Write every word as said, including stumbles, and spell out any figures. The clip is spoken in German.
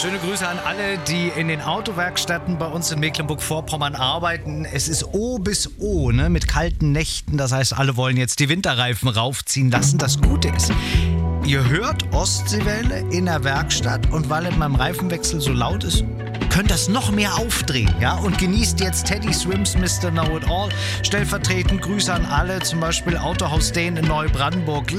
Schöne Grüße an alle, die in den Autowerkstätten bei uns in Mecklenburg-Vorpommern arbeiten. Es ist O bis O, ne, mit kalten Nächten. Das heißt, alle wollen jetzt die Winterreifen raufziehen lassen. Das Gute ist, ihr hört Ostseewelle in der Werkstatt und weil es beim Reifenwechsel so laut ist, könnt das noch mehr aufdrehen, ja, und genießt jetzt Teddy Swims Mister Know It All. Stellvertretend Grüße an alle, zum Beispiel Autohaus Dane in Neubrandenburg.